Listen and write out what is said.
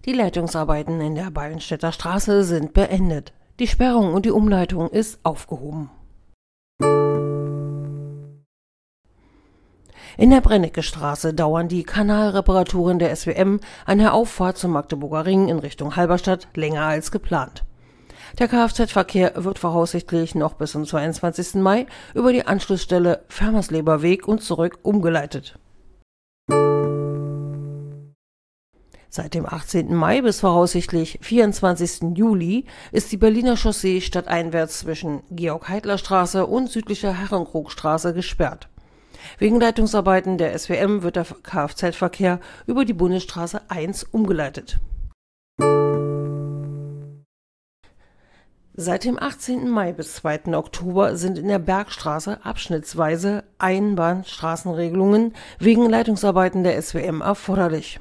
Die Leitungsarbeiten in der Ballenstädter Straße sind beendet. Die Sperrung und die Umleitung ist aufgehoben. In der Brennecke-Straße dauern die Kanalreparaturen der SWM an der Auffahrt zum Magdeburger Ring in Richtung Halberstadt länger als geplant. Der Kfz-Verkehr wird voraussichtlich noch bis zum 22. Mai über die Anschlussstelle Fermersleber Weg und zurück umgeleitet. Seit dem 18. Mai bis voraussichtlich 24. Juli ist die Berliner Chaussee stadteinwärts zwischen Georg-Heidler-Straße und südlicher Herrenkrogstraße gesperrt. Wegen Leitungsarbeiten der SWM wird der Kfz-Verkehr über die Bundesstraße 1 umgeleitet. Seit dem 18. Mai bis 2. Oktober sind in der Bergstraße abschnittsweise Einbahnstraßenregelungen wegen Leitungsarbeiten der SWM erforderlich.